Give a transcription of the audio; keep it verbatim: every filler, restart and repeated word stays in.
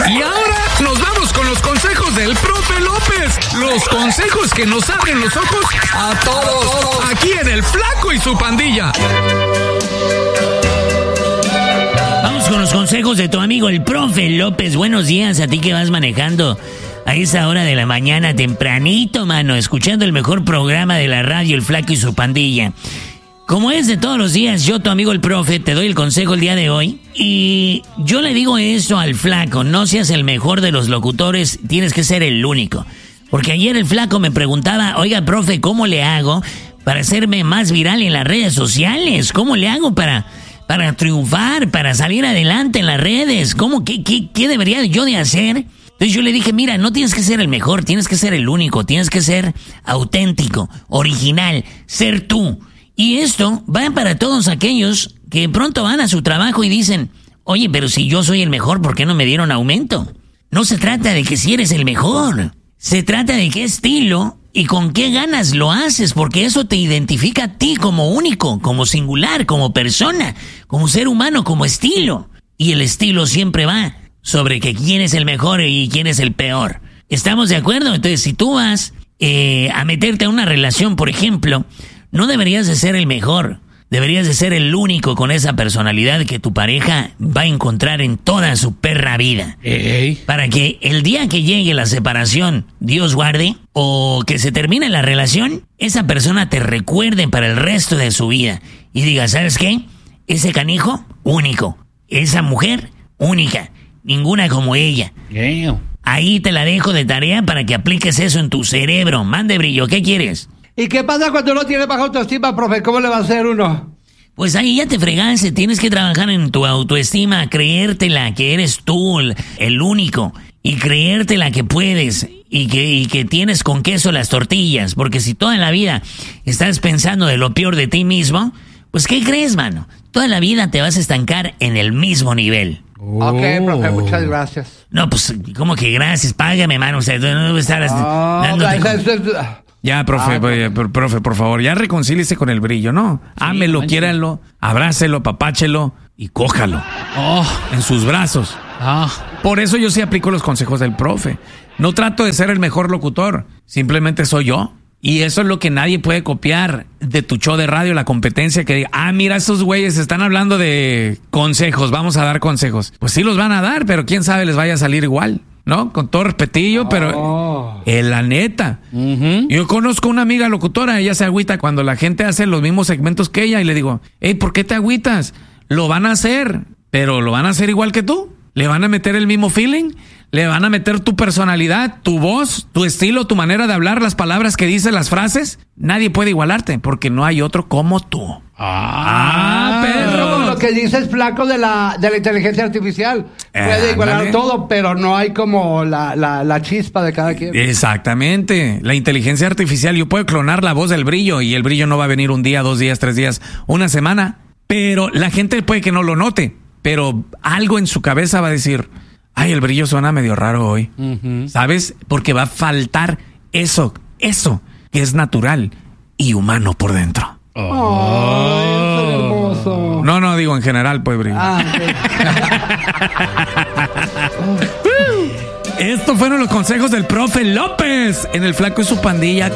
Y ahora nos vamos con los consejos del profe López. Los consejos que nos abren los ojos a todos. Aquí en El Flaco y su Pandilla. Vamos con los consejos de tu amigo el profe López. Buenos días a ti que vas manejando a esa hora de la mañana tempranito, mano, escuchando el mejor programa de la radio, El Flaco y su Pandilla. Como es de todos los días, yo, tu amigo el profe, te doy el consejo el día de hoy. Y yo le digo eso al Flaco: no seas el mejor de los locutores, tienes que ser el único. Porque ayer el Flaco me preguntaba: oiga, profe, ¿cómo le hago para hacerme más viral en las redes sociales? ¿Cómo le hago para, para triunfar, para salir adelante en las redes? ¿Cómo, qué, qué, qué debería yo de hacer? Entonces yo le dije: mira, no tienes que ser el mejor, tienes que ser el único, tienes que ser auténtico, original, ser tú. Y esto va para todos aquellos que pronto van a su trabajo y dicen: oye, pero si yo soy el mejor, ¿por qué no me dieron aumento? No se trata de que si eres el mejor, se trata de qué estilo y con qué ganas lo haces, porque eso te identifica a ti como único, como singular, como persona, como ser humano, como estilo. Y el estilo siempre va sobre que quién es el mejor y quién es el peor. ¿Estamos de acuerdo? Entonces, si tú vas eh, a meterte a una relación, por ejemplo, no deberías de ser el mejor, deberías de ser el único con esa personalidad que tu pareja va a encontrar en toda su perra vida. Hey. Para que el día que llegue la separación, Dios guarde, o que se termine la relación, esa persona te recuerde para el resto de su vida y diga: ¿sabes qué? Ese canijo, único. Esa mujer, única. Ninguna como ella. Damn. Ahí te la dejo de tarea para que apliques eso en tu cerebro. Mande brillo, ¿qué quieres? ¿Y qué pasa cuando uno tiene baja autoestima, profe? ¿Cómo le va a hacer uno? Pues ahí ya te fregaste, tienes que trabajar en tu autoestima, creértela que eres tú el, el único, y creértela que puedes y que, y que tienes con queso las tortillas, porque si toda la vida estás pensando de lo peor de ti mismo, pues ¿qué crees, mano? Toda la vida te vas a estancar en el mismo nivel. Oh. Ok, profe, muchas gracias. No, pues, ¿cómo que gracias? Págame, mano, o sea, no debe estar oh, dándote con... Ya, profe, ah, profe, profe, por favor, ya reconcíliese con el brillo, ¿no? Sí, ámelo, quiéralo, abrácelo, papáchelo y cójalo. Oh, en sus brazos. Ah. Por eso yo sí aplico los consejos del profe. No trato de ser el mejor locutor, simplemente soy yo. Y eso es lo que nadie puede copiar de tu show de radio, la competencia que diga: ah, mira, esos güeyes están hablando de consejos, vamos a dar consejos. Pues sí los van a dar, pero quién sabe les vaya a salir igual, ¿no? Con todo respetillo, oh. pero en la neta. Uh-huh. Yo conozco una amiga locutora, ella se agüita cuando la gente hace los mismos segmentos que ella y le digo: hey, ¿por qué te agüitas? Lo van a hacer, pero lo van a hacer igual que tú. Le van a meter el mismo feeling, le van a meter tu personalidad, tu voz, tu estilo, tu manera de hablar, las palabras que dices, las frases. Nadie puede igualarte porque no hay otro como tú. Ah, perro. Lo que dices, Flaco, de la, de la inteligencia artificial. Puede eh, igualar dale. todo, pero no hay como la, la, la chispa de cada quien. Exactamente. La inteligencia artificial, yo puedo clonar la voz del brillo y el brillo no va a venir un día, dos días, tres días, una semana. Pero la gente puede que no lo note. Pero algo en su cabeza va a decir: ay, el brillo suena medio raro hoy. Uh-huh. ¿Sabes? Porque va a faltar eso, eso que es natural y humano por dentro. Oh, oh, es hermoso. No, no, digo en general, pues, brillo. Ah, sí. Estos fueron los consejos del profe López en El Flaco y su Pandilla.